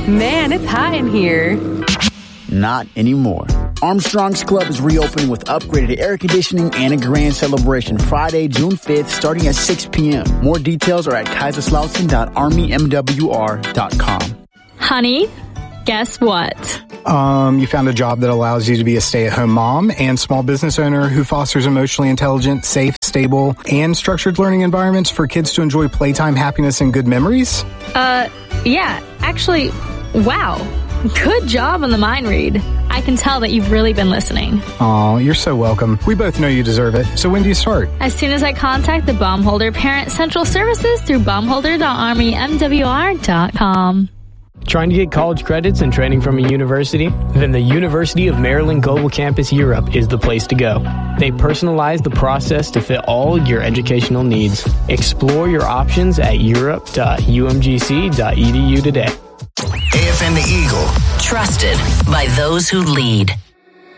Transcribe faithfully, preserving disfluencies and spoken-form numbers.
Man, it's hot in here. Not anymore. Armstrong's Club is reopening with upgraded air conditioning and a grand celebration Friday, June fifth, starting at six p.m. More details are at kaiserslautern dot army m w r dot com. Honey, guess what? Um, you found a job that allows you to be a stay-at-home mom and small business owner who fosters emotionally intelligent, safe, stable, and structured learning environments for kids to enjoy playtime, happiness, and good memories? Uh, yeah, actually, wow. Good job on the mind read. I can tell that you've really been listening. Aw, you're so welcome. We both know you deserve it. So when do you start? As soon as I contact the Baumholder Parent Central Services through baumholder dot army m w r dot com. Trying to get college credits and training from a university? Then the University of Maryland Global Campus Europe is the place to go. They personalize the process to fit all your educational needs. Explore your options at europe dot u m g c dot e d u today. A F M The Eagle. Trusted by those who lead.